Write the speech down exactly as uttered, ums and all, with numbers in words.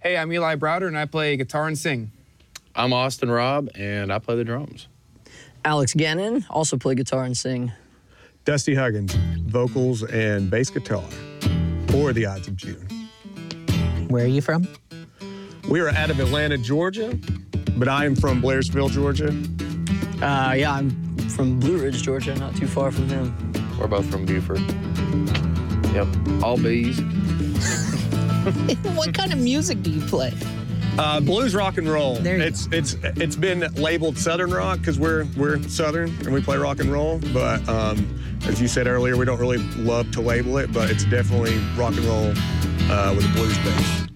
Hey, I'm Eli Browder, and I play guitar and sing. I'm Austin Robb, and I play the drums. Alex Gannon, also play guitar and sing. Dusty Huggins, vocals and bass guitar, or The Ides of June. Where are you from? We are out of Atlanta, Georgia, but I am from Blairsville, Georgia. Uh, yeah, I'm from Blue Ridge, Georgia, not too far from him. We're both from Buford. Yep, all bees. What kind of music do you play? Uh, blues rock and roll. There you it's it's it's been labeled Southern rock because we're we're Southern and we play rock and roll. But um, as you said earlier, we don't really love to label it, but it's definitely rock and roll uh, with a blues base.